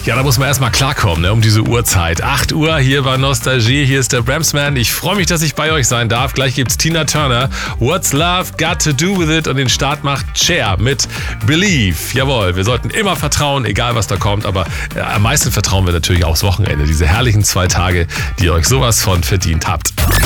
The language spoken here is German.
Ja, da muss man erstmal klarkommen, ne, um diese Uhrzeit. 8 Uhr hier bei Nostalgie, hier ist der Bramsman. Ich freue mich, dass ich bei euch sein darf. Gleich gibt's Tina Turner, What's Love Got to Do With It, und den Start macht Cher mit Believe. Jawohl, wir sollten immer vertrauen, egal was da kommt, aber am meisten vertrauen wir natürlich aufs Wochenende. Diese herrlichen 2 Tage, die ihr euch sowas von verdient habt.